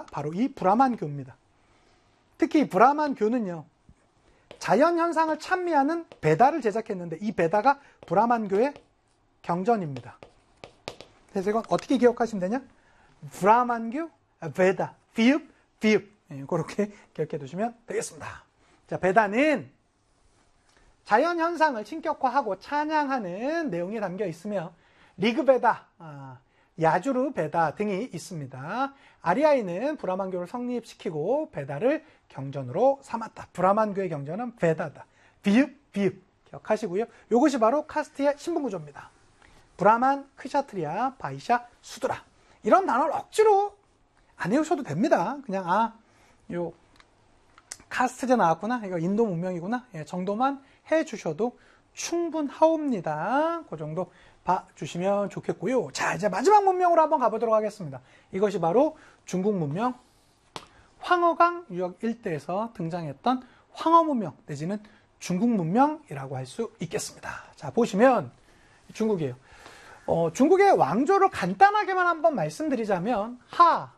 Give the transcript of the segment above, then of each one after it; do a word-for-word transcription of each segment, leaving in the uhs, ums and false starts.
바로 이 브라만교입니다. 특히 이 브라만교는요, 자연현상을 찬미하는 베다를 제작했는데 이 베다가 브라만교의 경전입니다. 그래서 이건 어떻게 기억하시면 되냐? 브라만교, 베다, 비읍, 비읍. 예, 그렇게 기억해 두시면 되겠습니다. 자, 베다는 자연현상을 신격화하고 찬양하는 내용이 담겨 있으며 리그베다, 아, 야주르 베다 등이 있습니다. 아리아인은 브라만교를 성립시키고 베다를 경전으로 삼았다. 브라만교의 경전은 베다다. 비읍, 비읍 기억하시고요. 이것이 바로 카스트의 신분구조입니다. 브라만, 크샤트리아, 바이샤, 수드라. 이런 단어를 억지로 안 외우셔도 됩니다. 그냥 아, 요 카스트제 나왔구나. 이거 인도 문명이구나. 예, 정도만 해주셔도 충분하옵니다. 그 정도 봐주시면 좋겠고요. 자, 이제 마지막 문명으로 한번 가보도록 하겠습니다. 이것이 바로 중국 문명, 황허강 유역 일대에서 등장했던 황허 문명 내지는 중국 문명이라고 할 수 있겠습니다. 자, 보시면 중국이에요. 어, 중국의 왕조를 간단하게만 한번 말씀드리자면 하,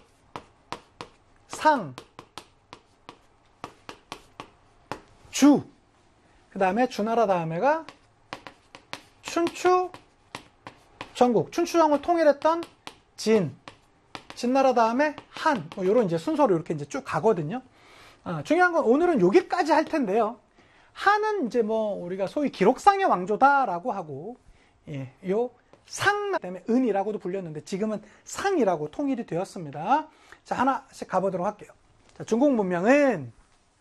상, 주, 그 다음에 주나라 다음에가 춘추, 전국, 춘추전국을 통일했던 진, 진나라 다음에 한, 뭐 이런 이제 순서로 이렇게 이제 쭉 가거든요. 아, 중요한 건 오늘은 여기까지 할 텐데요. 한은 이제 뭐 우리가 소위 기록상의 왕조다라고 하고, 예, 요 상 때문에 은이라고도 불렸는데 지금은 상이라고 통일이 되었습니다. 자, 하나씩 가보도록 할게요. 자, 중국 문명은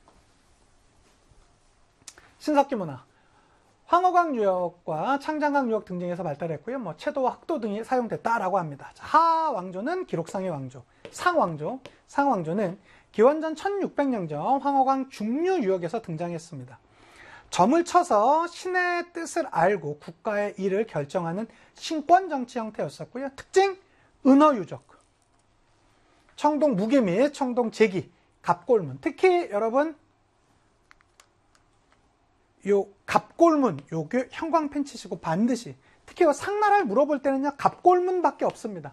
신석기 문화, 황허강 유역과 창장강 유역 등등에서 발달했고요. 뭐 채도와 학도 등이 사용됐다라고 합니다. 자, 하 왕조는 기록상의 왕조, 상 왕조, 상 왕조는 기원전 천육백 년경 황허강 중류 유역에서 등장했습니다. 점을 쳐서 신의 뜻을 알고 국가의 일을 결정하는 신권 정치 형태였었고요. 특징, 은허유적, 청동 무기 및 청동 제기, 갑골문. 특히 여러분 요 갑골문, 요게 형광펜 치시고 반드시, 특히 요 상나라를 물어볼 때는요 갑골문밖에 없습니다.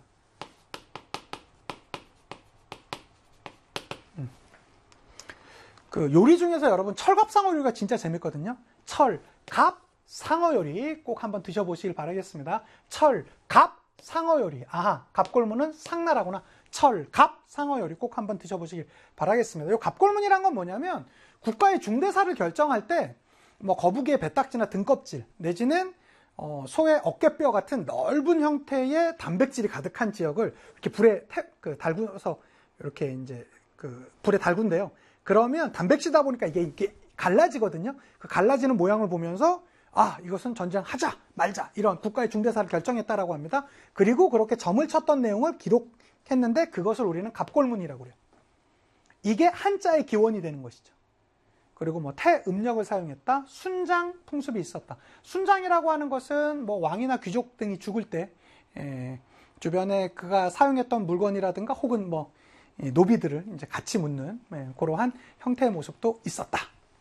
음. 그 요리 중에서 여러분 철갑상어 요리가 진짜 재밌거든요. 철, 갑, 상어 요리 꼭 한번 드셔보시길 바라겠습니다. 철, 갑, 상어 요리. 아하, 갑골문은 상나라구나. 철, 갑, 상어 요리 꼭 한번 드셔보시길 바라겠습니다. 요 갑골문이란 건 뭐냐면 국가의 중대사를 결정할 때 뭐 거북이의 배딱지나 등껍질 내지는 어, 소의 어깨뼈 같은 넓은 형태의 단백질이 가득한 지역을 이렇게 불에 태, 그 달구서 이렇게 이제 그 불에 달군데요. 그러면 단백질이다 보니까 이게 이렇게 갈라지거든요. 그 갈라지는 모양을 보면서 아, 이것은 전쟁하자 말자 이런 국가의 중대사를 결정했다라고 합니다. 그리고 그렇게 점을 쳤던 내용을 기록했는데 그것을 우리는 갑골문이라고 그래요. 이게 한자의 기원이 되는 것이죠. 그리고 뭐 태음력을 사용했다. 순장 풍습이 있었다. 순장이라고 하는 것은 뭐 왕이나 귀족 등이 죽을 때 에, 주변에 그가 사용했던 물건이라든가 혹은 뭐 에, 노비들을 이제 같이 묻는 에, 그러한 형태의 모습도 있었다.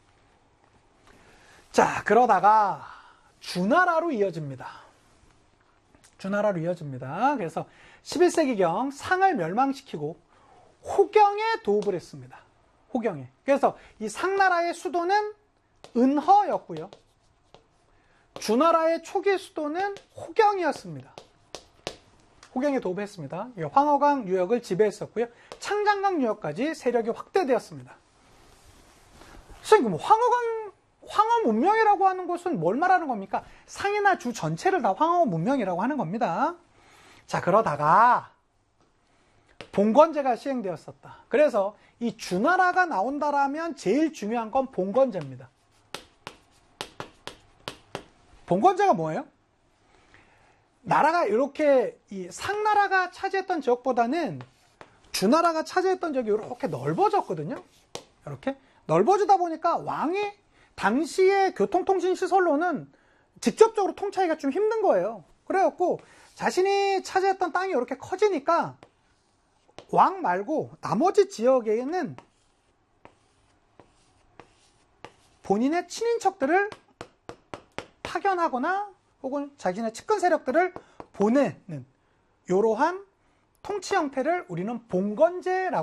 자, 그러다가 주나라로 이어집니다. 주나라로 이어집니다. 그래서 십일 세기경 상을 멸망시키고 호경에 도읍을 했습니다. 호경에. 그래서 이 상나라의 수도는 은허였고요. 주나라의 초기 수도는 호경이었습니다. 호경에 도읍했습니다. 황허강 유역을 지배했었고요. 창장강 유역까지 세력이 확대되었습니다. 선생님, 뭐 황허강, 황허 문명이라고 하는 것은 뭘 말하는 겁니까? 상이나 주 전체를 다 황허 문명이라고 하는 겁니다. 자, 그러다가 봉건제가 시행되었었다. 그래서 이 주나라가 나온다라면 제일 중요한 건 봉건제입니다. 봉건제가 뭐예요? 나라가 이렇게 이 상나라가 차지했던 지역보다는 주나라가 차지했던 지역이 이렇게 넓어졌거든요. 이렇게 넓어지다 보니까 왕이 당시의 교통통신 시설로는 직접적으로 통치하기가 좀 힘든 거예요. 그래갖고 자신이 차지했던 땅이 이렇게 커지니까 왕 말고 나머지 지역에는 본인의 친인척들을 파견하거나 혹은 자신의 측근 세력들을 보내는 이러한 통치 형태를 우리는 봉건제라고